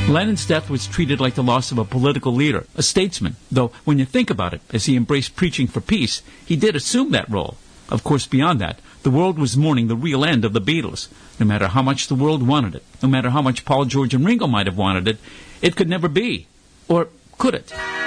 Lennon's death was treated like the loss of a political leader, a statesman, though when you think about it, as he embraced preaching for peace, he did assume that role. Of course, beyond that, the world was mourning the real end of the Beatles. No matter how much the world wanted it, no matter how much Paul, George, and Ringo might have wanted it, it could never be. Or could it?